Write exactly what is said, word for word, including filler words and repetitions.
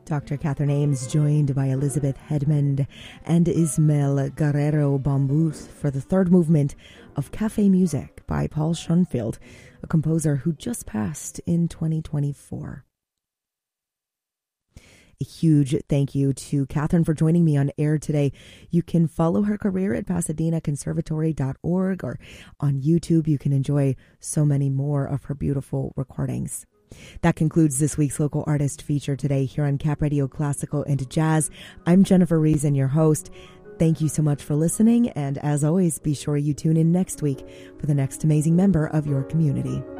Doctor Catherine Ames, joined by Elizabeth Hedmond and Ismael Guerrero Bambus for the third movement of Cafe Music by Paul Schoenfield, a composer who just passed in twenty twenty-four. A huge thank you to Catherine for joining me on air today. You can follow her career at pasadena conservatory dot org, or on YouTube. You can enjoy so many more of her beautiful recordings. That concludes this week's Local Artist feature today here on Cap Radio Classical and Jazz. I'm Jennifer Reason, your host. Thank you so much for listening, and as always, be sure you tune in next week for the next amazing member of your community.